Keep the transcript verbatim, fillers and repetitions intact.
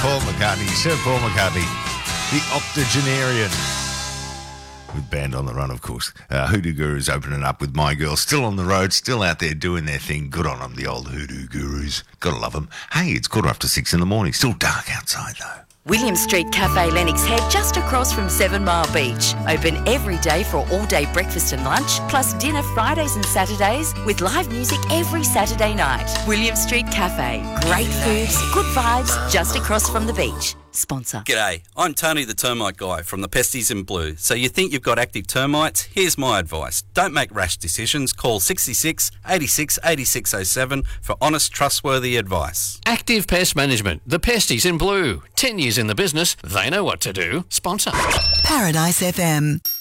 Paul McCartney, Sir Paul McCartney, the octogenarian. With Band on the Run, of course. Uh, Hoodoo Gurus opening up with My Girl. Still on the road, still out there doing their thing. Good on them, the old Hoodoo Gurus. Gotta love them. Hey, it's quarter after six in the morning. Still dark outside, though. William Street Cafe Lennox Head, just across from Seven Mile Beach. Open every day for all-day breakfast and lunch, plus dinner Fridays and Saturdays, with live music every Saturday night. William Street Cafe. Great foods, good vibes, just across from the beach. Sponsor. G'day, I'm Tony the Termite Guy from the Pesties in Blue. So you think you've got active termites? Here's my advice. Don't make rash decisions. Call sixty-six, eighty-six, eighty-six oh seven for honest, trustworthy advice. Active Pest Management, the Pesties in Blue. Ten years in the business, they know what to do. Sponsor. Paradise F M.